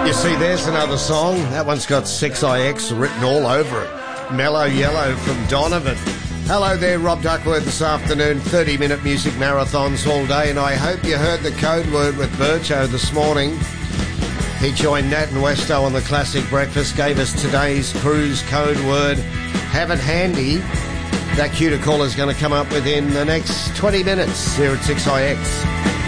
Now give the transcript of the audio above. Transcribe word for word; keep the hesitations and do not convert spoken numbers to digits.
You see, there's another song. That one's got six I X written all over it. Mellow Yellow from Donovan. Hello there, Rob Duckworth this afternoon. thirty-minute music marathons all day, and I hope you heard the code word with Bircho this morning. He joined Nat and Westo on the Classic Breakfast, gave us today's cruise code word. Have it handy. That cue to call is going to come up within the next twenty minutes here at six I X.